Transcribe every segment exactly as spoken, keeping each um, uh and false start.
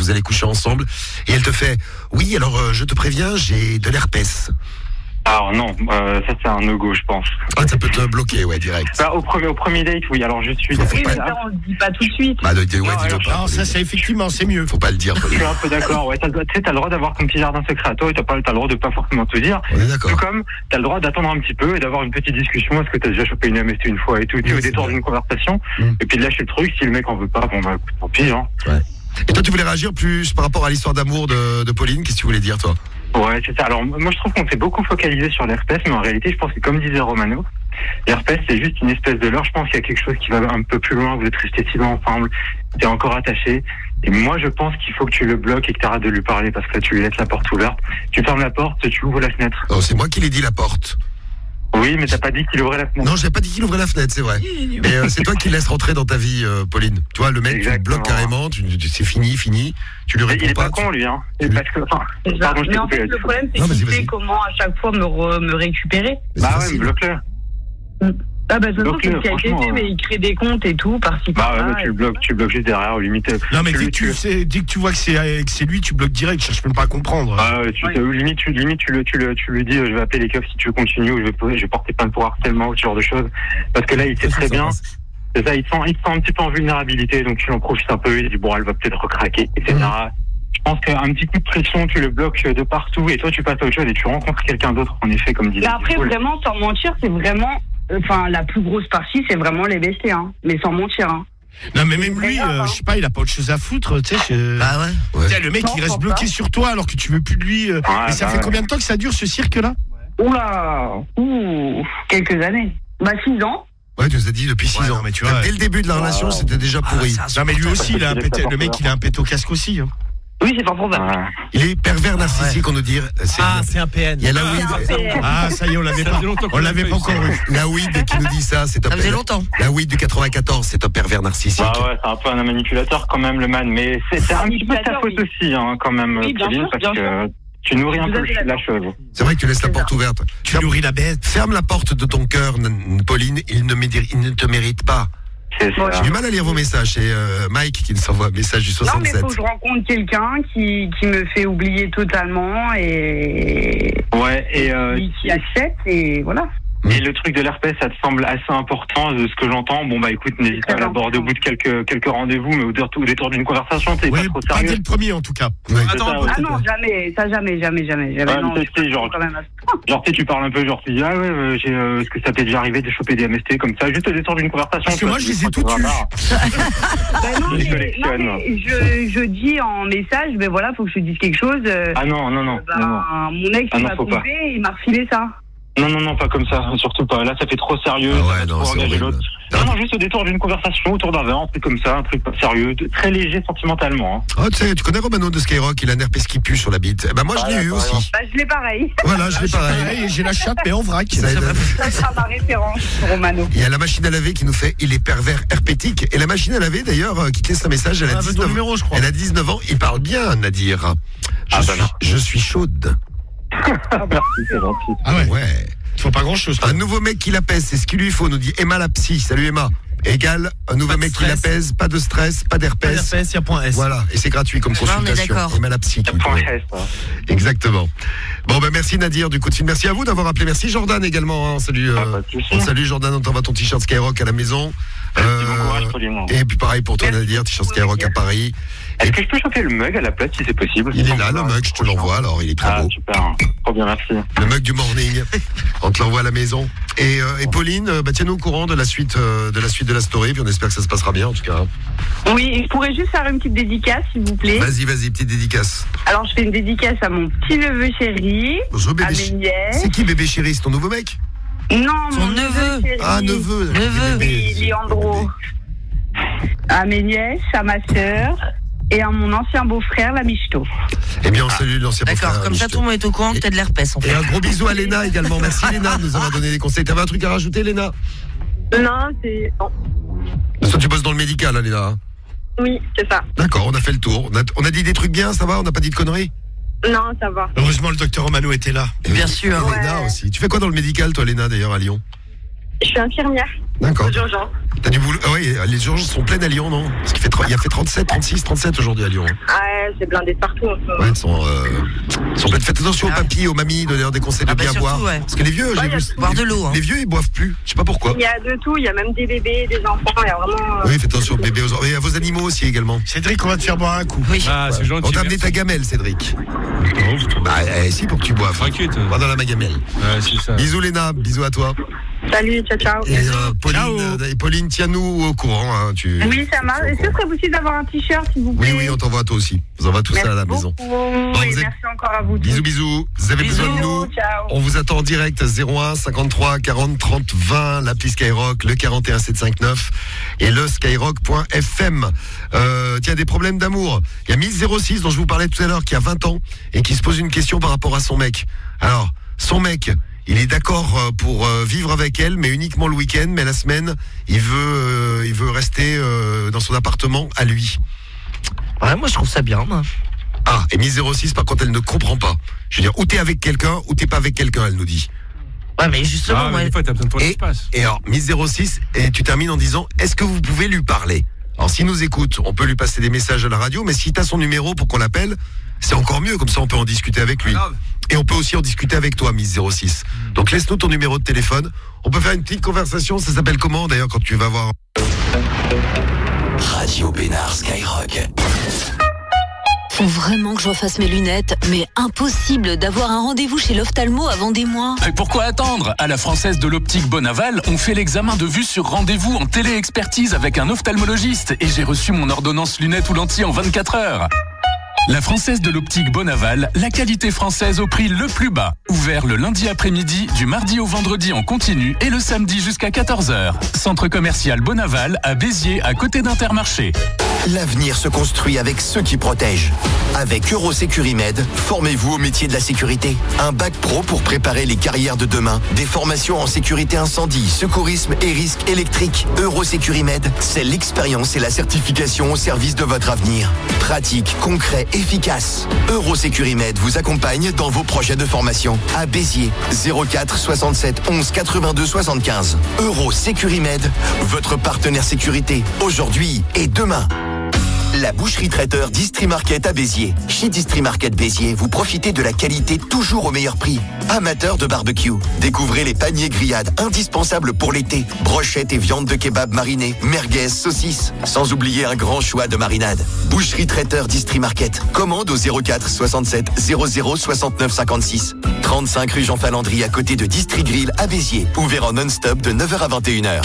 vous allez coucher ensemble, et elle te fait, oui, alors euh, je te préviens, j'ai de l'herpès. Alors non, euh, ça c'est un no-go, je pense. Ah, ça peut te bloquer, ouais, direct. Bah, au premier, au premier date, oui. Alors je suis. Faut Oui, pas- mais ça, on le dit pas tout de suite. Bah, de- de- ouais, Non, dis-le alors, pas. Non, ça, c'est effectivement, c'est mieux. Faut pas le dire. Je suis un peu d'accord. Ouais, t'as, le droit- tu sais, t'as le droit d'avoir ton petit jardin secret à toi et t'as pas, t'as le droit de pas forcément te dire. On est d'accord. Tout comme t'as le droit d'attendre un petit peu et d'avoir une petite discussion. Est-ce que t'as déjà chopé une M S T une fois et tout, tu sais, Oui, au c'est détour vrai. d'une conversation. Mm. Et puis de lâcher le truc. Si le mec en veut pas, bon bah écoute, tant pis. Hein. Et toi, tu voulais réagir plus par rapport à l'histoire d'amour de, de Pauline. Qu'est-ce que tu voulais dire, toi? Ouais, c'est ça. Alors moi je trouve qu'on s'est beaucoup focalisé sur l'herpès, mais en réalité je pense que comme disait Romano, l'herpès c'est juste une espèce de leurre. Je pense qu'il y a quelque chose qui va un peu plus loin. Vous êtes restés six ans ensemble, t'es encore attaché. Et moi je pense qu'il faut que tu le bloques et que t'arrêtes de lui parler parce que là tu lui laisses la porte ouverte. Tu fermes la porte, tu ouvres la fenêtre. Non, c'est moi qui l'ai dit, la porte. Oui, mais t'as pas dit qu'il ouvrait la fenêtre. Non, j'ai pas dit qu'il ouvrait la fenêtre, c'est vrai. Mais euh, c'est toi qui laisses rentrer dans ta vie, euh, Pauline. Tu vois, le mec, tu le Exactement. bloques carrément, tu, tu- c'est fini, fini. Tu lui Il réponds est pas pas. con lui, hein. tu- Parce que, enfin, C'est ça. pardon, je t'ai Mais en coupé fait, là-dessus. le problème, c'est Non, vas-y, qu'il vas-y. sait comment à chaque fois me, re- me récupérer. Mais c'est Bah ouais, facile. bloque-le. Ah bah, de toute façon, Donc, c'est ce qui a été franchement, fait, euh, mais il crée des comptes et tout, par-ci, Bah ouais, par-là. mais tu le et- bloques, tu le bloques juste derrière, au limite. Non, mais tu dès le- que tu, sais, dès que tu vois que c'est, que c'est lui, tu bloques direct. Je cherche même pas à comprendre. Ah, ouais, tu, Ouais. ou limite, tu, limite, tu le, tu le, tu lui dis, euh, je vais appeler les keufs si tu veux continuer, ou je vais, je vais porter plainte pour harcèlement, ou ce genre de choses. Parce que là, il sait Ça, très ça bien. passe. C'est ça, il te sent, il te sent un petit peu en vulnérabilité, donc tu en profites un peu, il dit, bon, elle va peut-être recraquer, et cetera. Mmh. Je pense qu'un petit coup de pression, tu le bloques de partout, et toi, tu passes à autre chose, et tu rencontres quelqu'un d'autre, en effet, comme disait. Mais après, Nicole. vraiment, sans mentir, c'est vraiment. Enfin, la plus grosse partie, c'est vraiment les B C, hein. Mais sans mentir, hein. Non, mais même lui, grave, euh, hein. je sais pas, il a pas autre chose à foutre, tu sais. je- Bah ouais. Ouais. Tiens, le mec, Non, il je reste pense bloqué pas. sur toi alors que tu veux plus de lui. euh. Ouais, Et ça bah fait ouais. combien de temps que ça dure ce cirque-là? Oula, ouh, quelques années. Bah, six ans. Ouais, tu nous as dit depuis six Ouais, ans. non, mais tu vois, Dès le début de la relation, ouais. c'était déjà pourri. Ah, ça, Non, mais lui aussi, il a un c'est pété, pas le mec, il a un pète au casque aussi. Hein. Oui, c'est pas probable. Ouais. Il est pervers narcissique, on nous dit. C'est- Ah, c'est un P N. Il y a la C'est un weed, P N. Ah, ça y est, on l'avait pas, on l'avait pas encore eu. la weed qui nous dit ça. C'est Ça un faisait longtemps. La weed du quatre-vingt-quatorze, c'est un pervers narcissique. Bah ouais, c'est un peu un manipulateur quand même, le man, mais c'est, c'est un petit peu de ta Manipulateur, faute oui. aussi, hein, quand même, Oui, bien Pauline, sûr, parce bien que tu nourris un Vous peu avez le- la raison. chose. C'est vrai que tu laisses la porte ouverte. Tu Ferme, nourris la bête. ferme la porte de ton cœur, N- Pauline. Il ne, médi- il ne te mérite pas. C'est ça. J'ai du mal à lire vos messages. C'est euh, Mike qui nous envoie un message du Non, mais soixante-sept. faut que je rencontre quelqu'un qui, qui me fait oublier totalement et Ouais, et, euh, qui, qui accepte et voilà. et le truc de l'herpès, ça te semble assez important de ce que j'entends. Bon, bah écoute, n'hésite pas à très l'aborder au important. bout de quelques, quelques rendez-vous, mais au détour, au détour d'une conversation, t'es Oui, pas trop pas sérieux. dès le premier en tout cas. Ouais. C'est ça, ouais. Ah non, jamais, ça jamais, jamais, jamais, jamais. Ouais, non, mais je c'est- c'est genre- quand même à ce point. Genre, tu sais, tu parles un peu, genre, tu dis, ah ouais, euh, j'ai, euh, est-ce que ça t'est déjà arrivé de choper des M S T comme ça, juste au détour d'une conversation? Parce que toi, moi, tu je les ai prends toutes ton eues. radar. Ben non, Je les mais, non, collectionne. mais je, je dis en message, ben voilà, faut que je te dise quelque chose. euh, Ah non, non, non, ben, non, non. mon ex Ah il non, m'a faut pas. trouvé et il m'a refilé ça. Non, non, non, pas comme ça, surtout pas. Là, ça fait trop sérieux. Ah ça ouais, va non, trop c'est engager horrible. l'autre. Non, non, juste au détour d'une conversation, autour d'un verre, un truc comme ça, un truc pas sérieux, de- très léger sentimentalement. Hein. Oh, tu sais, tu connais Romano de Skyrock, il a un herpès qui pue sur la bite. Eh ben moi, je Ah, l'ai eu d'accord, aussi. Bah, je l'ai pareil. Voilà, je l'ai pareil. Pareil, et j'ai la chatte, mais en vrac. Ça aide. Ça sera ma référence, Romano. Il y a la machine à laver qui nous fait il est pervers herpétique. Et la machine à laver, d'ailleurs, euh, qui te laisse un message, elle a, Ah, bah, ton dix-neuf, numéro, je crois. elle a dix-neuf ans. Il parle bien, Nadir. Je, Ah, bah suis, non. je suis chaude. Ah, merci, c'est gentil. Ah ouais, Ouais. il faut pas grand chose. Un nouveau mec qui l'apaise, c'est ce qu'il lui faut, nous dit Emma la psy. Salut Emma. Égal, un nouveau Pas de mec qui stress. l'apaise, pas de stress, pas Pas d'herpès. d'herpès, il y a point S. Voilà, et c'est gratuit comme Ouais, on est consultation. d'accord. Emma la psy. qui Point nous- S, hein. Exactement. Bon, ben merci Nadir du coup de fil. Merci à vous d'avoir appelé. Merci Jordan également. Hein. Salut, Ah, euh, pas de souci. on salue Jordan, on t'envoie ton t-shirt Skyrock à la maison. Merci, bon courage, Pauline. et puis pareil pour toi Merci. Nadir, t-shirt Skyrock à Paris. Est-ce que je peux choper le mug à la place si c'est possible? Il est là, le mug, je te l'envoie, alors il est très Ah, beau. super. Trop bien, merci. Le mug du morning. On te l'envoie à la maison. Et, euh, et Pauline, euh, bah, tiens-nous au courant de la suite euh, de la suite de la story, puis on espère que ça se passera bien en tout cas. Oui, je pourrais juste faire une petite dédicace, s'il vous plaît. Vas-y, vas-y, petite dédicace. Alors, je fais une dédicace à mon petit-neveu chéri, Bonjour à bébé. mes chi- nièces. C'est qui bébé chéri? C'est ton nouveau mec? Non, Son mon neveu. chéri. Ah, neveu. Neveu. Bébé. Oui, Leandro. À mes nièces, à ma sœur et à mon ancien beau-frère, la Michto. Eh bien, on salue l'ancien D'accord, beau-frère, comme ça Michel. tout le monde est au courant que t'as de l'herpès en Et fait. un gros bisou à Léna également. Merci Léna de nous avoir donné des conseils. T'avais un truc à rajouter, Léna? Non, c'est. non. Parce que tu bosses dans le médical, hein, Léna. Oui, c'est ça. D'accord, on a fait le tour. On a, on a dit des trucs bien, ça va? On n'a pas dit de conneries? Non, ça va. Heureusement, le docteur Romano était là. Et Bien sûr. Léna aussi. Tu fais quoi dans le médical, toi, Léna, d'ailleurs, à Lyon? Je suis infirmière. D'accord. Aux urgences. T'as du boulot. Ah oui, les urgences sont pleines à Lyon, non? Parce qu'il fait, il y a fait trente-sept, trente-six, trente-sept aujourd'hui à Lyon. Ah ouais, c'est blindé de partout en ce moment. Ouais, elles sont, euh, sont pleines. Faites attention aux Ah ouais. papis, aux mamies, donnez-leur des conseils de Ah bah bien surtout, boire. ouais. Parce que les vieux, j'ai Ouais, vu. Boire de l'eau. Hein. Les vieux, ils boivent plus. Je sais pas pourquoi. Il y a de tout, il y a même des bébés, des enfants, il y a vraiment. euh, Oui, faites attention aux bébés, aux... et à vos animaux aussi également. Cédric, on va te faire boire un coup. Oui. Ah, c'est gentil. On t'a amené merci. ta gamelle, Cédric. Oh, c'est trop Bah, eh, si, pour que tu boives. T'inquiète. Va dans la magamelle. Ouais, c'est ça. Bisous, Léna. Bisous à toi. Salut, ciao, ciao. Et euh, Pauline, Ciao. euh, et Pauline, tiens-nous au courant. Hein, tu... Oui, ça marche. Est-ce que ce serait possible d'avoir un t-shirt, s'il vous plaît? Oui, oui, on t'envoie à toi aussi. On vous envoie tout Merci ça à la maison. beaucoup. Bon, Et vous êtes- merci encore à vous. tous. Bisous, bisous. Vous avez Bisous. besoin de nous. Ciao. On vous attend en direct zéro un cinquante-trois quarante trente vingt, l'appli Skyrock, le quarante et un sept cent cinquante-neuf et le skyrock point f m. Euh, tiens, des problèmes d'amour. Il y a Miss zéro six dont je vous parlais tout à l'heure qui a vingt ans et qui se pose une question par rapport à son mec. Alors, son mec, il est d'accord pour euh, vivre avec elle, mais uniquement le week-end, mais la semaine, il veut, euh, il veut rester euh, dans son appartement à lui. Ouais, moi je trouve ça bien. Moi. Ah, et Miss zéro six, par contre, elle ne comprend pas. Je veux dire, ou t'es avec quelqu'un, ou t'es pas avec quelqu'un, elle nous dit. Ouais, mais justement, Ah, moi. mais des fois, t'as besoin de ton Et, espace. et alors, Miss zéro six, et tu termines en disant, est-ce que vous pouvez lui parler? Alors, s'il nous écoute, on peut lui passer des messages à la radio, mais si t'as son numéro pour qu'on l'appelle, c'est encore mieux, comme ça on peut en discuter avec lui. Et on peut aussi en discuter avec toi, Miss zéro six. Donc, laisse-nous ton numéro de téléphone. On peut faire une petite conversation, ça s'appelle comment, d'ailleurs, quand tu vas voir... Radio Bénard Skyrock. Faut vraiment que je refasse mes lunettes, mais impossible d'avoir un rendez-vous chez l'ophtalmo avant des mois. Et pourquoi attendre? À la Française de l'Optique Bonaval, on fait l'examen de vue sur rendez-vous en télé-expertise avec un ophtalmologiste et j'ai reçu mon ordonnance lunettes ou lentilles en vingt-quatre heures. La Française de l'Optique Bonaval, la qualité française au prix le plus bas. Ouvert le lundi après-midi, du mardi au vendredi en continu et le samedi jusqu'à quatorze heures. Centre commercial Bonaval à Béziers, à côté d'Intermarché. L'avenir se construit avec ceux qui protègent. Avec Eurosécurimed, formez-vous au métier de la sécurité. Un bac pro pour préparer les carrières de demain. Des formations en sécurité incendie, secourisme et risque électrique. Eurosécurimed, c'est l'expérience et la certification au service de votre avenir. Pratique, concret, efficace. Eurosécurimed vous accompagne dans vos projets de formation. À Béziers, zéro quatre soixante-sept onze quatre-vingt-deux soixante-quinze. Eurosécurimed, votre partenaire sécurité, aujourd'hui et demain. La boucherie traiteur Distrimarket à Béziers. Chez Distrimarket Béziers, vous profitez de la qualité toujours au meilleur prix. Amateurs de barbecue, découvrez les paniers grillades indispensables pour l'été. Brochettes et viande de kebab marinée, merguez, saucisses. Sans oublier un grand choix de marinades. Boucherie traiteur Distrimarket. Commande au zéro quatre soixante-sept zéro zéro soixante-neuf cinquante-six. trente-cinq rue Jean Falandry à côté de Distri Grill à Béziers. Ouvert en non-stop de neuf heures à vingt et une heures.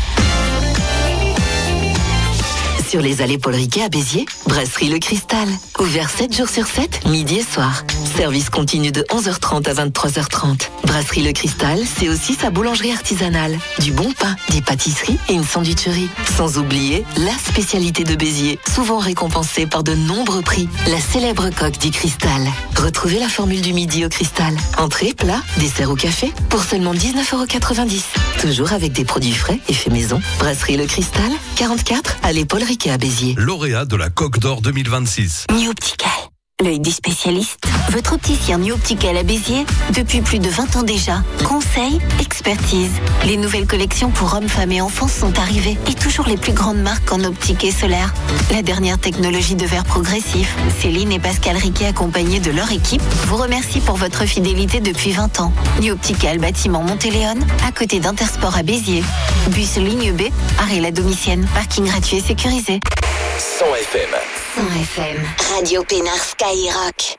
Sur les allées Paul Riquet à Béziers, Brasserie Le Cristal. Ouvert sept jours sur sept, midi et soir. Service continu de onze heures trente à vingt-trois heures trente. Brasserie Le Cristal, c'est aussi sa boulangerie artisanale. Du bon pain, des pâtisseries et une sandwicherie. Sans oublier la spécialité de Béziers, souvent récompensée par de nombreux prix. La célèbre coque du Cristal. Retrouvez la formule du midi au Cristal. Entrée, plat, dessert ou café pour seulement dix-neuf euros quatre-vingt-dix. Toujours avec des produits frais et faits maison. Brasserie Le Cristal, quarante-quatre, allée Paul Riquet à Béziers. Lauréat de la Coque d'Or deux mille vingt-six. New Optical, l'œil du spécialiste. Votre opticien New Optical à Béziers, depuis plus de vingt ans déjà. Conseil, expertise. Les nouvelles collections pour hommes, femmes et enfants sont arrivées. Et toujours les plus grandes marques en optique et solaire. La dernière technologie de verre progressif. Céline et Pascal Riquet, accompagnés de leur équipe, vous remercient pour votre fidélité depuis vingt ans. New Optical, bâtiment Montéléon, à côté d'Intersport à Béziers. Bus ligne B, arrêt la Domitienne, parking gratuit et sécurisé. cent F M. cent F M. Radio Pénard Skyrock.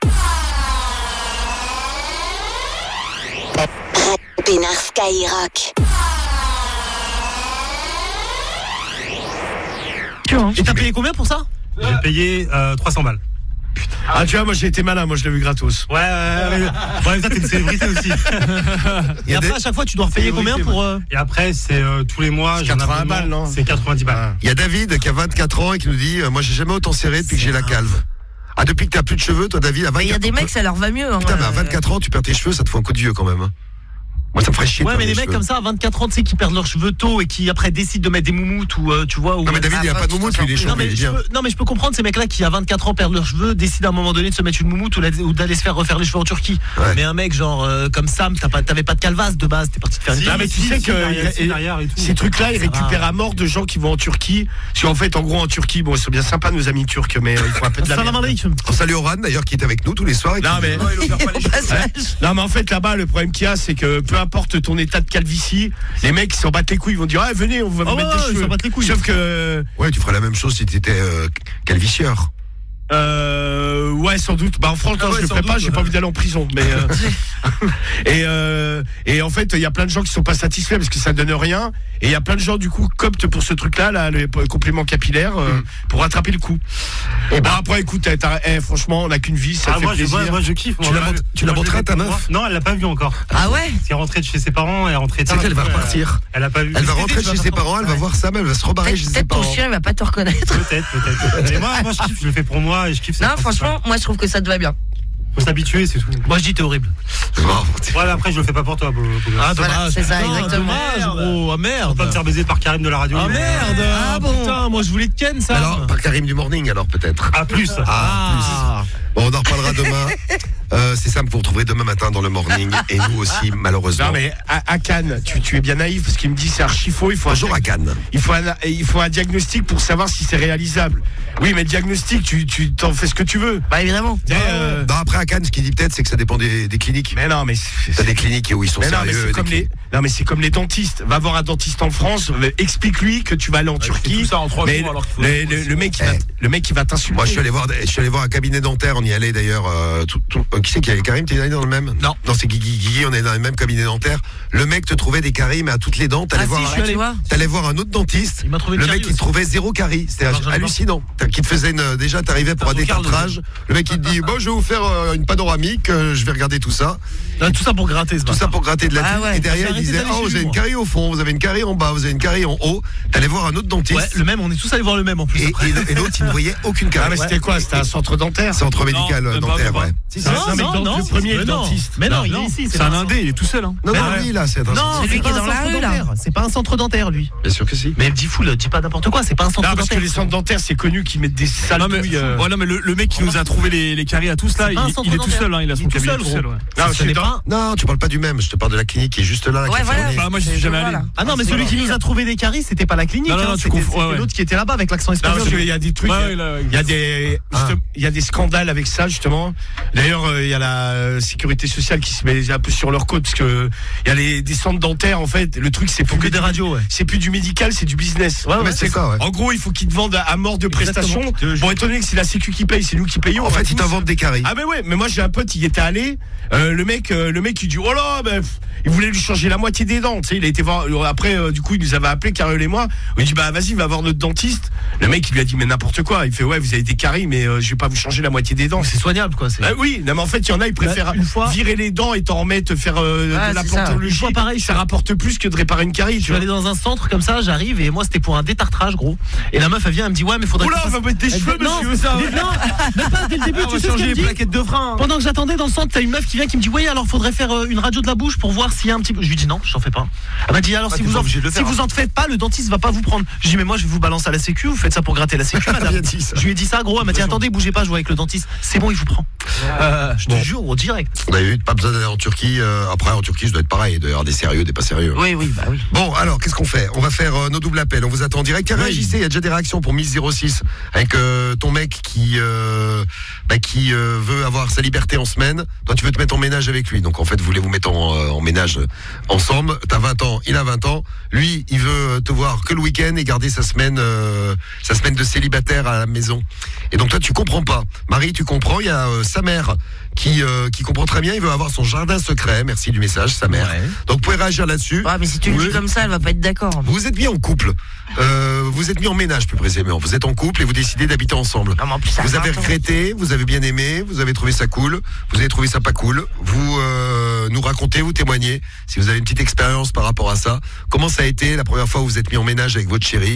Radio Pénard Skyrock. Et t'as payé combien pour ça? J'ai payé euh, trois cents balles. Ah, tu vois, moi j'ai été malin, moi je l'ai vu gratos. Ouais, ouais, ouais. Ouais, toi t'es une célébrité aussi. Et après, à chaque fois, tu dois repayer combien pour. Euh... Et après, c'est euh, tous les mois. C'est quatre-vingts balles, non? C'est quatre-vingt-dix balles. Il y a David qui a vingt-quatre ans et qui nous dit euh, moi j'ai jamais autant serré depuis que j'ai la calve. Ah, depuis que t'as plus de cheveux, toi David, à vingt-quatre ans. Il y a des mecs, ça leur va mieux. Hein, Putain, mais à vingt-quatre ans, tu perds tes cheveux, ça te fait un coup de vieux quand même. Moi, ça me ferait chier. de Ouais, faire mais les des mecs cheveux. comme ça, à vingt-quatre ans, tu sais, qui perdent leurs cheveux tôt et qui après décident de mettre des moumoutes ou euh, tu vois. Ou Non, mais David, il a pas de moumoute, lui, il est non, chauve, mais il est je bien. peux, non, mais je peux comprendre ces mecs-là qui, à vingt-quatre ans, perdent leurs cheveux, décident à un moment donné de se mettre une moumoute ou, la- ou d'aller se faire refaire les cheveux en Turquie. Ouais. Mais un mec genre euh, comme Sam, t'as pas, t'avais pas de calvas de base, t'es parti te faire une Si, Ah, mais tu si, sais si, que derrière, il- si, derrière et tout. ces trucs-là, ils Ça va. récupèrent à mort de gens qui vont en Turquie. Parce qu'en fait, en gros, en Turquie, bon, ils sont bien sympas, nos amis turcs, mais euh, ils font un peu de la Salam merde. alaikum. On salue Oran, d'ailleurs, qui est avec nous tous les soirs. et qui- Non, mais. Ouais. Non, mais en fait, là-bas, le problème qu'il y a, c'est que peu importe ton état de calvitie, les mecs, ils s'en battent les couilles. Ils vont dire, ah, venez, on va vous Ah mettre ouais, des ils cheveux. s'en battent les couilles. Sauf que. Ouais, tu ferais la même chose si t'étais euh, calvicieur. Euh, ouais, sans doute. Bah, en France, Ah non, ouais, je le sans ferais pas, doute, j'ai pas ouais. envie d'aller en prison. Mais, euh, et, euh, et en fait, il y a plein de gens qui sont pas satisfaits parce que ça donne rien. Et il y a plein de gens, du coup, coptent pour ce truc-là, là, le complément capillaire, euh, Mm. pour rattraper le coup. Et bah, après, écoute, t'as- t'as- eh, franchement, on n'a qu'une vie, ça Ah, fait moi, je, plaisir. moi, moi, je kiffe. Tu moi, l'as moi, mont- tu moi, l'as je montré l'ai à ta vu, meuf moi. Non, elle l'a pas vu encore. Ah ouais? Elle est rentrée de chez ses parents, elle est rentrée C'est tard. qu'elle va du coup, repartir. Elle, elle a pas vu. Elle va rentrer tu vas chez ses voir parents, elle va Ouais. voir Sam, elle va se rebarrer chez Peut-être ses peut-être ton parents. chien, il va pas te reconnaître. Peut-être, peut-être. Mais moi, moi, je kiffe, je le fais pour moi et je kiffe. c'est Non, le principal. franchement, moi je trouve que ça te va bien. Faut s'habituer, c'est tout. Moi je dis t'es horrible. Oh, Ouais, mais après, je le fais pas pour toi, beau, beau gosse. Ah Voilà, dommage. c'est ça, Putain, exactement. Dommage gros. Ah Faut merde. pas me faire baiser par Karim de la radio. Ah mais- merde. Ah Ah bon. putain, moi je voulais te ken ça. Alors, par Karim du Morning, alors peut-être. Ah, plus. Ah, plus. Bon, on en reparlera demain. Euh, c'est Sam que vous retrouverez demain matin dans le Morning. Et nous aussi, malheureusement. Non, mais à, à Cannes, tu, tu es bien naïf parce qu'il me dit c'est archi faux. Il faut un, Bonjour à Cannes. il faut un, il faut un diagnostic pour savoir si c'est réalisable. Oui, mais diagnostic, tu, tu t'en fais ce que tu veux. Bah évidemment. Eh, euh, Non, après à Cannes, ce qu'il dit peut-être, c'est que ça dépend des, des cliniques. mais non, mais c'est- T'as des cliniques où ils sont mais non, mais sérieux. c'est des comme les, cliniques- non, mais c'est comme les dentistes. Va voir un dentiste en France, euh, explique-lui que tu vas aller en Turquie. tout ça en trois mais jours, alors qu'il faut- le, le- le mec, il va, Eh. le mec, il va t'insulter. Moi, je suis allé voir, je suis allé voir un cabinet dentaire. On y allait d'ailleurs. euh, tout- tout- euh, qui c'est qui allait? Karim, t'es allé dans le même? Non. Non, c'est Guigui. Guigui, on est dans le même cabinet dentaire. Le mec te trouvait des caries, mais à toutes les dents. T'allais Ah voir, si, un- je suis allé voir. t'allais voir un autre dentiste. Il m'a trouvé une Le carie mec, il aussi. te trouvait zéro carie. C'était Alors, j'en ai hallucinant. T'as- Qui te faisait une, déjà, t'arrivais pour un T'as ton Carl, détartrage. Le mec, il te dit, bon, je vais vous faire euh, une panoramique. euh, je vais regarder tout ça. Là, tout ça pour gratter ce Tout ça pour gratter de la Ah thune. ouais. Et derrière, J'ai il arrêté disait, d'aller oh, chez vous lui, avez une moi. carie au fond, vous avez une carie en bas, vous avez une carie en haut. T'allais voir un autre dentiste. Ouais, le même, on est tous allés voir le même en plus. Et, après. et- et l'autre, il ne voyait aucune Ah, carie. mais c'était quoi? C'était un centre dentaire. Centre médical Non, euh, même pas, dentaire, même pas. ouais. Si, Non, c'est- non, mais non, donc, non, le premier, mais le non. dentiste. Mais non, il est ici. C'est pas un indé, il est tout seul. Hein. Non, Mais non, ouais. lui, là, c'est un Non, C'est lui c'est qui est pas dans un la centre rue, là. dentaire. C'est pas un centre dentaire, lui. Bien sûr que si. Mais dis fou, dis pas n'importe quoi. C'est pas un centre Non, parce que dentaire. les centres dentaires, c'est connu qu'ils mettent des sales Non mais, douilles, euh. ouais, non, mais le, le mec qui nous a trouvé les, les carrés à tous là, C'est il, pas un il centre est tout dentaire. seul, hein, il a Il son est tout cabinet seul, tout gros. seul. Ouais. Non, Ce c'est n'est dans- pas- Non, tu parles pas du même. Je te parle de la clinique qui est juste là. qui Ouais, est voilà. fermée. Bah, moi, j'y suis Je jamais vois, allé. là. Ah non, mais C'est celui qui horrible. nous a trouvé des caries, c'était pas la clinique. Non, non, hein, non, tu c'était confonds, c'était ouais, ouais. l'autre qui était là-bas avec l'accent Non, espagnol. parce qu'il y a des trucs. Ouais, ouais, là, ouais. Il y a des, Ah. il y a des scandales avec ça justement. D'ailleurs, euh, il y a la euh, sécurité sociale qui se met un peu sur leur côte parce que il y a les des centres dentaires en fait. Le truc c'est plus que des du- radios, ouais. C'est plus du médical, c'est du business. Ouais, ouais, Mais c'est ça, ouais. En gros, il faut qu'ils te vendent à mort de prestations. Exactement. Bon, étant donné que c'est la Sécu qui paye, c'est nous qui payons. En on va fait, ils tous- t'inventent des caries. Ah mais ouais, mais moi j'ai un pote, il était allé, euh, le mec, euh, le mec il dit oh là, ben, pff, il voulait lui changer la moitié des dents, tu sais, il a été voir. euh, Après, euh, du coup, il nous avait appelé, Carole et moi. Il dit bah vas-y, va voir notre dentiste. Le mec il lui a dit mais n'importe quoi. Il fait ouais, vous avez des caries, mais euh, je vais pas vous changer la moitié des dents. C'est soignable, quoi. c'est- Ah oui, non mais en fait il y en a ils préfèrent Là, une fois- virer les dents et t'en remettre faire euh, Ah, de la c'est ça. plantologie. Une fois, pareil, ça rapporte plus que de réparer une carie. Je Tu suis vois. allé dans un centre comme ça, j'arrive et moi c'était pour un détartrage gros. Et la meuf elle vient, elle me dit ouais mais faudrait. Oula, que tu on va fasses- mettre des Elle cheveux, dit, non, monsieur. Ça. mais non, même pas dès le début. Ah, on tu va sais ce changer qu'elle les me dit plaquettes de frein. Pendant que j'attendais dans le centre, t'as une meuf qui vient qui me dit oui alors faudrait faire euh, une radio de la bouche pour voir s'il y a un petit peu. Je lui dis non, j'en fais pas. Elle m'a dit alors Ah, si t'es vous pas en obligé de le si faire, vous en faites pas, le dentiste va pas vous prendre. Je dis mais moi je vais vous balancer à la sécu, vous faites ça pour gratter la sécu Elle a madame. bien dit ça. Je lui ai dit ça gros, elle m'a dit attendez bougez pas, je vois avec le dentiste. C'est bon il vous prend. Euh, je te Bon. jure au direct. On a eu pas besoin d'aller en Turquie. euh, après, en Turquie, je dois être pareil. Il doit y avoir des sérieux, des pas sérieux. Oui, oui, bah oui. Bon, alors, qu'est-ce qu'on fait? On va faire euh, nos doubles appels. On vous attend en direct. Réagissez. Il y a déjà des réactions pour Miss zéro six avec euh, ton mec qui euh, bah, qui euh, veut avoir sa liberté en semaine. Toi, tu veux te mettre en ménage avec lui. Donc, en fait, vous voulez vous mettre en, euh, en ménage ensemble. T'as vingt ans, il a vingt ans. Lui, il veut te voir que le week-end et garder sa semaine, euh, sa semaine de célibataire à la maison. Et donc, toi, tu comprends pas. Marie, tu comprends. Il y a euh, sa mère qui euh, qui comprend très bien. Il veut avoir son jardin secret. Merci du message, sa mère. Donc, vous pouvez réagir là-dessus. Ouais, mais si tu le Oui. dis comme ça, elle va pas être d'accord. Vous êtes mis en couple. Euh, vous êtes mis en ménage, plus précisément. Vous êtes en couple et vous décidez d'habiter ensemble. Non, mais en plus, ça Vous avez vingt ans. regretté, vous avez bien aimé, vous avez trouvé ça cool, vous avez trouvé ça pas cool. Vous euh, nous racontez, vous témoignez, si vous avez une petite expérience par rapport à ça. Comment ça a été la première fois où vous êtes mis en ménage avec votre chérie?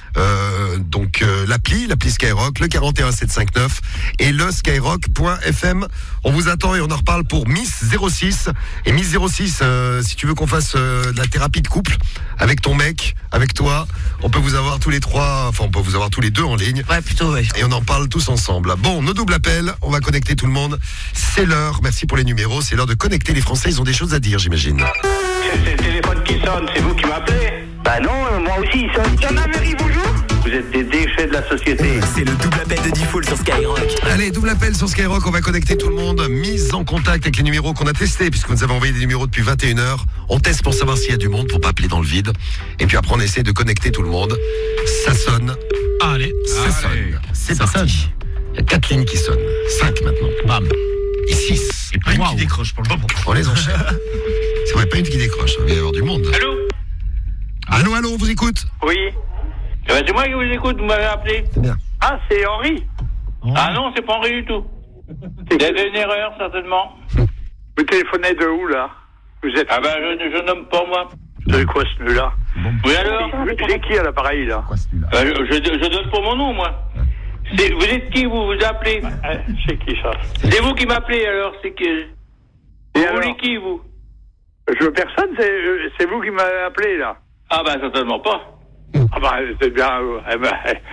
Euh, donc euh, l'appli, l'appli Skyrock, le quarante et un sept cent cinquante-neuf et le skyrock point f m. On vous attend et on en reparle pour Miss zéro six. Et Miss zéro six, euh, si tu veux qu'on fasse euh, de la thérapie de couple avec ton mec, avec toi, on peut vous avoir tous les trois, enfin on peut vous avoir tous les deux en ligne. Ouais, plutôt, ouais. Et on en parle tous ensemble. Bon, nos doubles appels, on va connecter tout le monde. C'est l'heure, merci pour les numéros, c'est l'heure de connecter les Français, ils ont des choses à dire, j'imagine. C'est le téléphone qui sonne, c'est vous qui m'appelez? Bah non, euh, moi aussi il sonne. Jean-Améry, bonjour. Vous êtes des déchets de la société. C'est le double appel de Diffoul sur Skyrock. Allez, double appel sur Skyrock, on va connecter tout le monde. Mise en contact avec les numéros qu'on a testés, puisque vous nous avez envoyé des numéros depuis vingt et une heures. On teste pour savoir s'il y a du monde, pour pas appeler dans le vide. Et puis après, on essaie de connecter tout le monde. Ça sonne. Allez, ça allez. sonne. C'est Ça parti. sonne. Il y a quatre lignes qui sonnent. Cinq maintenant. Bam. Et six. Et pas une qui décroche pour le moment. On les enchaîne. C'est vrai, pas une qui décroche. Il va y avoir du monde. Allô? Allô, allô, on vous écoute? Oui. Eh ben, c'est moi qui vous écoute, vous m'avez appelé. C'est bien. Ah, c'est Henri. Oh. Ah non, c'est pas Henri du tout. Il y avait une erreur, certainement. Vous téléphonez de où, là? Vous êtes... Ah ben, je, je nomme pas, moi. C'est quoi, celui-là? Oui, alors? J'ai qui à l'appareil, là? euh, je, je, je donne pas mon nom, moi. C'est, vous êtes qui, vous vous appelez? euh, C'est qui, ça? C'est vous qui m'appelez, alors, c'est qui? Vous voulez qui, vous? Je veux personne, c'est, c'est vous qui m'avez appelé, là. Ah ben, certainement pas. Ah ben, c'est bien. Eh ben,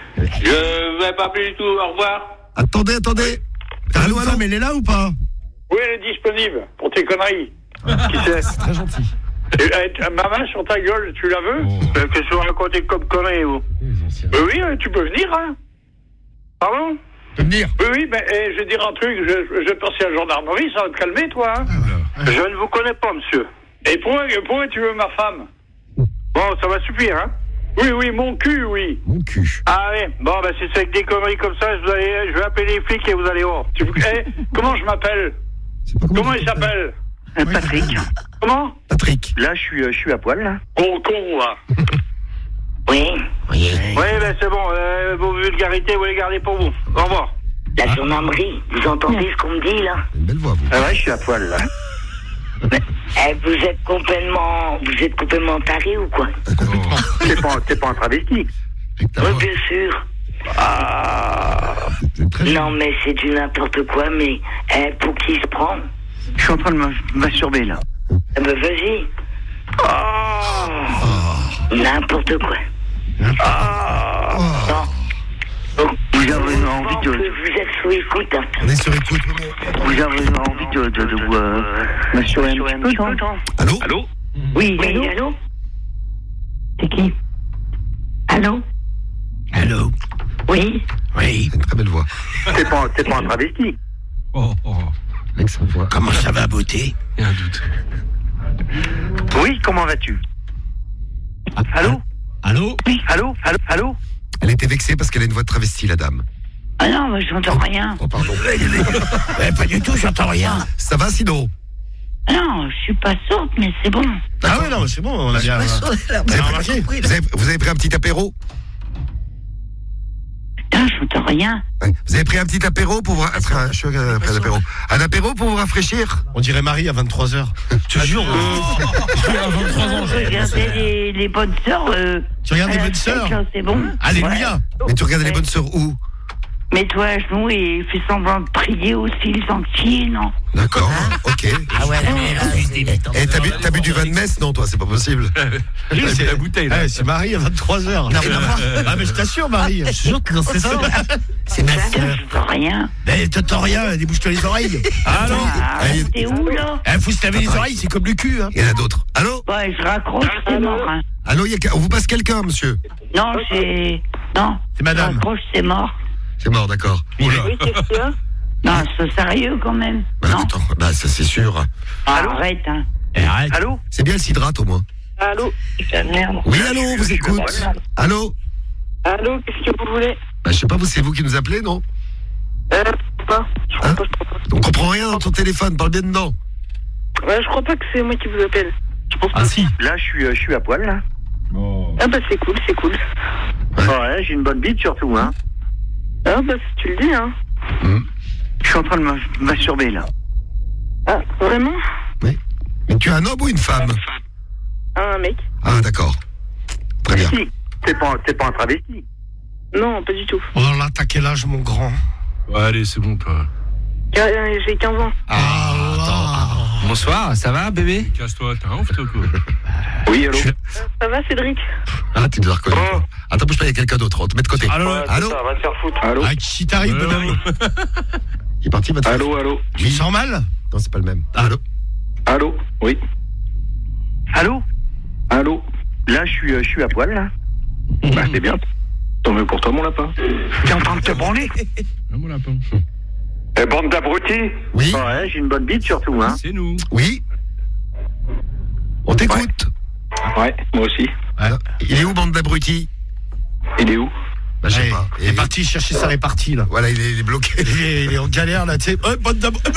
je vais pas appeler du tout, au revoir. Attendez, attendez. Allô, allô, mais elle est là ou pas? Oui, elle est disponible, pour tes conneries. Qui c'est? C'est très gentil. Et, et, ma main sur ta gueule, tu la veux? Oh. euh, Qu'est-ce que vous racontez comme conneries, vous? euh, Oui, euh, tu peux venir, hein? Pardon? Tu peux venir? Oui, oui, mais eh, je vais dire un truc, je, je vais passer à la gendarmerie, ça va te calmer, toi, hein? Ah, Je ne vous connais pas, monsieur. Et pourquoi, pourquoi tu veux ma femme? Bon, ça va suffire, hein? Oui, oui, mon cul, oui. Mon cul. Ah oui, bon, bah si c'est avec des conneries comme ça, je vais, aller, je vais appeler les flics et vous allez voir. Tu, eh, comment je m'appelle? Comment, comment il s'appelle? Patrick. Comment? Patrick. Là, je suis, je suis à poil, là. Con, con, là. Oui. Oui. Oui, ben c'est bon, euh, vos vulgarités, vous les gardez pour vous. Au revoir. La gendarmerie, vous entendez ce qu'on me dit, là? Une belle voix, vous. Ah ouais, je suis à poil, là. Mais, eh, vous êtes complètement... Vous êtes complètement taré ou quoi? Complètement. C'est pas, c'est pas un travesti. Oui, bien sûr. Ah... Non, mais c'est du n'importe quoi, mais... Eh, pour qui se prend? Je suis en train de me masturber, là. Eh ben, vas-y. Oh, n'importe quoi. Oh. Non. Donc, vous avez envie de... Vous êtes sous écoute. Hein. On est sur écoute. Vous avez envie de, de, de vous euh, masturber un petit peu, non? Allô? Allô? Oui, oui, allô? allô? C'est qui? Allô? Allô? Oui? Oui. C'est une très belle voix. C'est pas, c'est pas un travesti. Oh, oh. Avec sa voix. Comment ça va, beauté? Il y a un doute. Oui, comment vas-tu? Ah, Allô? Allô? Oui, allô? Allô? Allô? Elle était vexée parce qu'elle a une voix de travestie, la dame. Ah non, moi, j'entends rien. Oh, pardon. Eh, pas du tout, j'entends rien. Ça va, sinon? Non, je suis pas sourde, mais c'est bon. Ah ouais, non, c'est bon, on a bien... Vous avez, pris, vous, avez, vous avez pris un petit apéro? Putain, j'entends rien. Ouais. Vous avez pris un petit apéro pour vous... Après, je suis après un apéro. Un apéro pour vous rafraîchir? On dirait Marie à vingt-trois heures. Je te jure, euh, à vingt-trois ans. Je regardais les, les bonnes sœurs. Euh, Tu regardes les bonnes sœurs? C'est bon. Alléluia. Ouais. Mais tu regardais les bonnes sœurs où? Mets-toi à genoux et fais semblant de prier aussi les entiers, non? D'accord, ok. Ah ouais, Eh, t'as bu, t'as bu du vin de messe? Non, toi, c'est pas possible. C'est la bouteille, là. C'est Marie à vingt-trois heures. Ah, mais je t'assure, Marie. Je te jure que c'est ça. C'est ma sœur. Je vois rien. Mais t'entends rien, débouche-toi les oreilles. Ah non. T'es où, là? Il faut se laver les oreilles, c'est comme le cul. Hein. Il y en a d'autres. Allô? Ouais, je raccroche, c'est mort. Hein. Allô, il y a... on vous passe quelqu'un, monsieur? Non, c'est... Non. C'est madame. Je raccroche, c'est mort. C'est mort, d'accord. Oui, qu'est-ce qu'il y a? Non, c'est sérieux quand même. Bah, non. attends, bah ça c'est sûr. Allô? Arrête, hein. Arrête. Allô? C'est bien, elle s'hydrate au moins. Allô? C'est merde. Oui, allô, on vous écoute. Allô? Allô, qu'est-ce que vous voulez? Bah je sais pas, vous c'est vous qui nous appelez, non? Euh, pas. Je crois hein pas, je crois pas. On comprend rien dans ton téléphone, parle bien dedans. Ouais, je crois pas que c'est moi qui vous appelle. Je pense ah pas. Si. Là, je suis, euh, je suis à poil, là. Oh. Ah bah c'est cool, c'est cool. Ouais, ouais j'ai une bonne bite surtout, hein. Ah bah si tu le dis, hein. Mmh. Je suis en train de me masturber, là. Ah, vraiment? Oui. Mais tu es un homme ou une femme? Un mec. Ah d'accord. Très bien. Si. t'es pas, t'es pas un travesti. Non, pas du tout. Oh là, t'as quel âge, mon grand? Ouais, allez, c'est bon, toi. J'ai quinze ans. Ah, bonsoir, ça va, bébé? Casse-toi, t'es un ouf, toi, quoi. Oui, allô? Ça va, Cédric? Ah, tu nous as reconnu. Oh. Attends, bouge pas, il y a quelqu'un d'autre. On te met de côté. Allô, ouais, allô? Ça va te faire foutre. Allô? Ah, qui t'arrive, ouais, bonhomme? Il est parti, votre Allô, allô? Tu sens mal? Non, c'est pas le même. Allô? Allô? Oui. Allô? Allô? Là, je suis, euh, je suis à poil, là. Bah, c'est bien. Tant mieux pour toi, mon lapin. T'es en train de te branler? Non, mon lapin. Eh, bande d'abrutis? Oui? Ouais, j'ai une bonne bite, surtout, hein. C'est nous. Oui? On t'écoute. Ouais, ouais, moi aussi. Ouais. Il est où, bande d'abrutis? Il est où? Bah, je sais Ouais, pas. Il est parti chercher sa répartie, là. Voilà, il est, il est bloqué. Il est, il est en galère, là, tu sais. Oh, bande d'ab...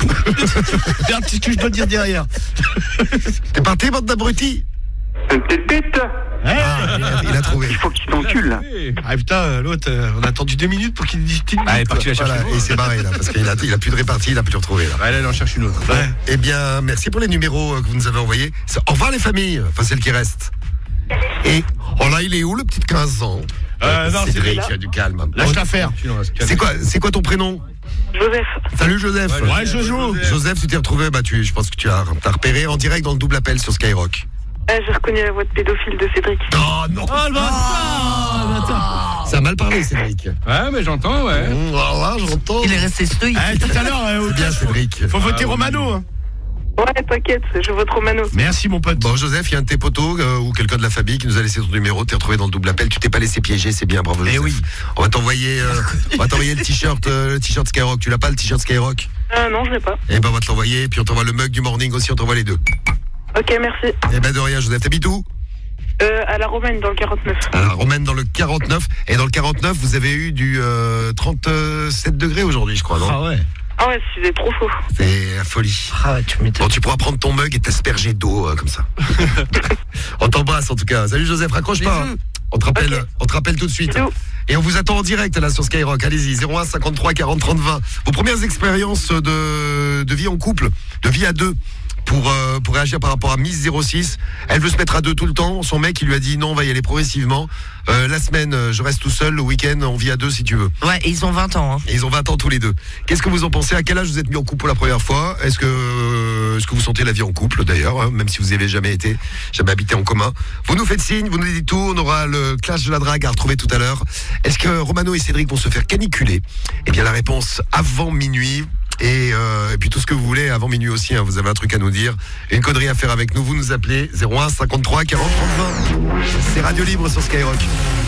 Regarde ce que je dois dire derrière. T'es parti, bande d'abrutis? Petite bite? Ah, il a, il a trouvé. Il faut qu'il t'encule, là. Ah putain, l'autre, euh, on a attendu deux minutes pour qu'il dise petite Ah, il est bite, parti quoi. la chercher. Voilà, Et il s'est barré, là, parce qu'il a, il a plus de répartie, il a plus de retrouver, là. Ouais, là, il en cherche une autre. Ouais. Eh bien, merci pour les numéros euh, que vous nous avez envoyés. C'est- Au revoir les familles, enfin celles qui restent. Et, oh là, il est où le petit de quinze ans? Euh, non, Cédric, c'est là. du calme. Lâche l'affaire. C'est quoi, c'est quoi ton prénom? Joseph. Salut Joseph. Ouais, ouais, Jojo. Joseph, tu t'es retrouvé, bah tu, je pense que tu as, t'as repéré en direct dans le double appel sur Skyrock. Ah, j'ai reconnu la voix de pédophile de Cédric. Oh non. Oh le bâtard. Ça a mal parlé, Cédric. Ouais, mais j'entends, ouais. Mmh, alors là, j'entends. Il est resté stoïque. Ah, tout à l'heure, euh, C'est bien, Cédric. faut voter Ah, oui. Romano. Hein. Ouais, t'inquiète, je vote Romano. Merci, mon pote. Bon, Joseph, il y a un de tes potos euh, ou quelqu'un de la famille qui nous a laissé ton numéro. T'es retrouvé dans le double appel. Tu t'es pas laissé piéger, c'est bien, bravo. Eh Joseph. oui. On va t'envoyer, euh, on va t'envoyer le t-shirt, euh, le t-shirt Skyrock. Tu l'as pas le t-shirt Skyrock? Ah non, je l'ai pas. Eh ben, on va te l'envoyer. Puis on t'envoie le mug du morning aussi. On t'envoie les deux. Ok, merci. Eh ben, de rien, Joseph. T'habites où? Euh, à la Romaine, dans le quarante-neuf. Alors, Romaine dans le quarante-neuf. Et dans le quarante-neuf, vous avez eu du euh, trente-sept degrés aujourd'hui, je crois, non? Ah ouais. Ah ouais, c'est trop chaud. C'est la folie. Ah ouais, tu m'étonnes. Bon, tu pourras prendre ton mug et t'asperger d'eau euh, comme ça. On t'embrasse en tout cas. Salut Joseph, raccroche pas. Bisous. On te rappelle, Ok. on te rappelle tout de suite. Bisous. Et on vous attend en direct là sur Skyrock. Allez-y, zéro un cinquante-trois quarante trente vingt. Vos premières expériences de, de vie en couple, de vie à deux. Pour, euh, pour réagir par rapport à Miss zéro six. Elle veut se mettre à deux tout le temps. Son mec, il lui a dit non, on va y aller progressivement. Euh, la semaine, euh, je reste tout seul. Le week-end, on vit à deux si tu veux. Ouais, et ils ont vingt ans. Hein. Et ils ont vingt ans tous les deux. Qu'est-ce que vous en pensez? À quel âge vous êtes mis en couple pour la première fois? Est-ce que, euh, est-ce que vous sentez la vie en couple d'ailleurs, hein, même si vous n'y avez jamais été, jamais habité en commun? Vous nous faites signe, vous nous dites tout. On aura le clash de la drague à retrouver tout à l'heure. Est-ce que Romano et Cédric vont se faire caniculer? Eh bien, la réponse avant minuit. Et, euh, et puis tout ce que vous voulez avant minuit aussi, hein, vous avez un truc à nous dire, une connerie à faire avec nous, vous nous appelez zéro un cinquante-trois quarante trente vingt. C'est Radio Libre sur Skyrock.